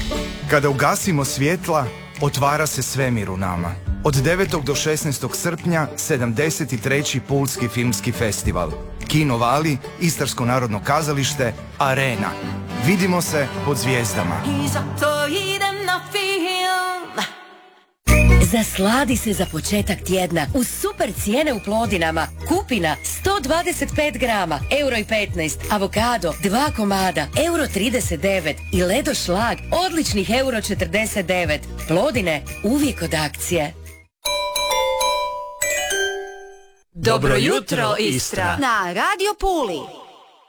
Kada ugasimo svjetla, otvara se svemir u nama. Od 9. do 16. srpnja 73. Pulski filmski festival. Kino Vali, Istarsko narodno kazalište, Arena. Vidimo se pod zvijezdama. I zato idem na film. Zasladi se za početak tjedna uz super cijene u Plodinama. Kupina 125 grama, €1,15. Avokado 2 komada, €39. I Ledo šlag odličnih €49. Plodine uvijek od akcije. Dobro jutro, Istra. Na Radio Puli.